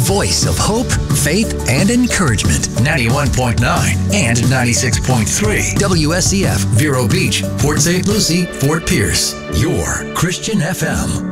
voice of hope, faith, and encouragement. 91.9 and 96.3. WSCF, Vero Beach, Port St. Lucie, Fort Pierce. Your Christian FM.